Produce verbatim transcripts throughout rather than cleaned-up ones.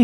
Bom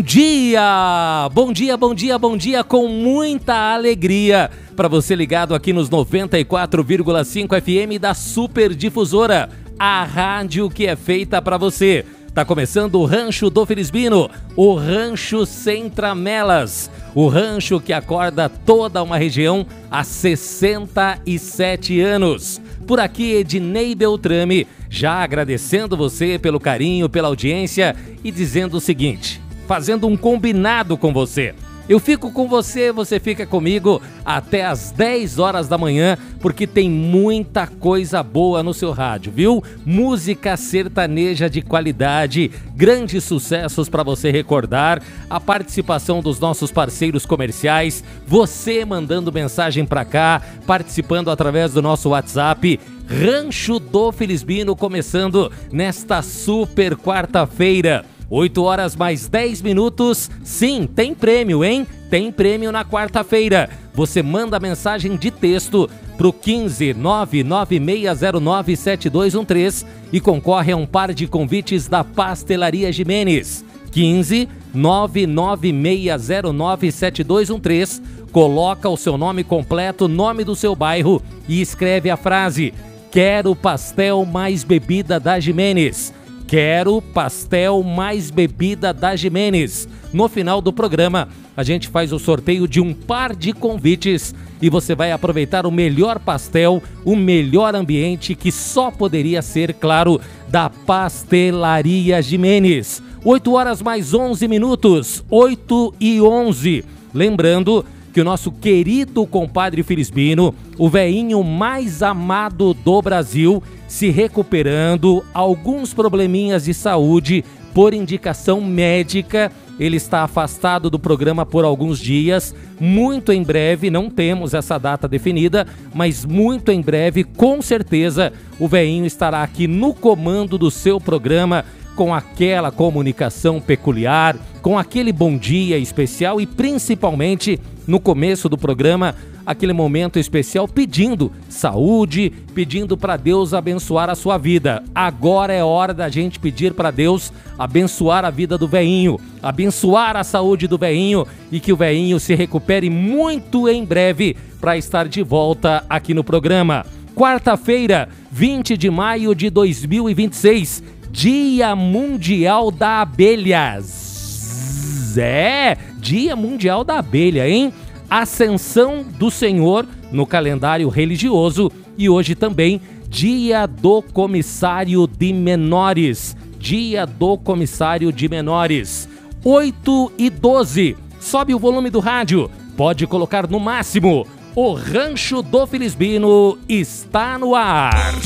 dia! Bom dia, bom dia, bom dia, com muita alegria para você ligado aqui nos noventa e quatro vírgula cinco F M da Super Difusora, a rádio que é feita para você. Tá começando o Rancho do Felizbino, o Rancho Sem Tramelas, o rancho que acorda toda uma região há sessenta e sete anos. Por aqui, Ednei Beltrame, já agradecendo você pelo carinho, pela audiência e dizendo o seguinte, fazendo um combinado com você. Eu fico com você, você fica comigo até às dez horas da manhã, porque tem muita coisa boa no seu rádio, viu? Música sertaneja de qualidade, grandes sucessos para você recordar, a participação dos nossos parceiros comerciais, você mandando mensagem para cá, participando através do nosso WhatsApp, Rancho do Felizbino começando nesta super quarta-feira. oito horas mais dez minutos, sim, tem prêmio, hein? Tem prêmio na quarta-feira. Você manda mensagem de texto pro quinze nove nove seis zero nove sete dois um três e concorre a um par de convites da Pastelaria Jimenez. quinze nove nove seis zero nove sete dois um três, coloca o seu nome completo, nome do seu bairro e escreve a frase: quero pastel mais bebida da Jimenez. Quero pastel mais bebida da Jimenez. No final do programa, a gente faz o sorteio de um par de convites e você vai aproveitar o melhor pastel, o melhor ambiente que só poderia ser, claro, da Pastelaria Jimenez. oito horas mais onze minutos, oito e onze. Lembrando que o nosso querido compadre Felizbino, o veinho mais amado do Brasil, se recuperando, alguns probleminhas de saúde por indicação médica, ele está afastado do programa por alguns dias, muito em breve, não temos essa data definida, mas muito em breve, com certeza, o veinho estará aqui no comando do seu programa, com aquela comunicação peculiar, com aquele bom dia especial e principalmente no começo do programa, aquele momento especial pedindo saúde, pedindo para Deus abençoar a sua vida. Agora é hora da gente pedir para Deus abençoar a vida do veinho, abençoar a saúde do veinho e que o veinho se recupere muito em breve para estar de volta aqui no programa. Quarta-feira, vinte de maio de dois mil e vinte e seis, Dia Mundial da Abelha. É, Dia Mundial da Abelha, hein? Ascensão do Senhor no calendário religioso e hoje também Dia do Comissário de Menores. Dia do Comissário de Menores. oito e doze. Sobe o volume do rádio. Pode colocar no máximo. O Rancho do Felizbino está no ar.